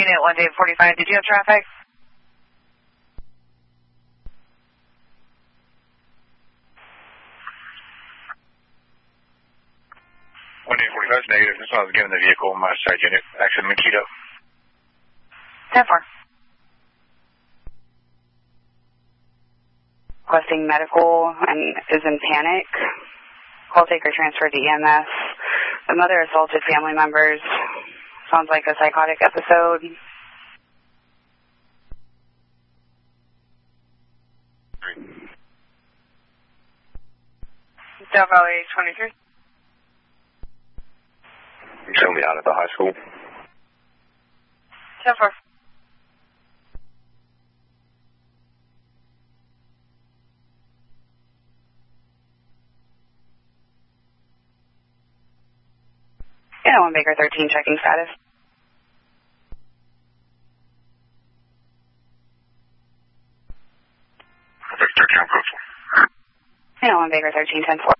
Unit 1 Dave 45, did you have traffic? 1 Dave 45 is negative. This one I was given the vehicle on my side unit. Accident Makito. 10-4. Requesting medical and is in panic. Call taker transferred to EMS. The mother assaulted family members. Sounds like a psychotic episode. Del Valley 23. Show me out at the high school. 10-4. Yeah, 1 Baker 13, checking status. Baker 13, I'm close. Yeah, 1 Baker 13, 10-4.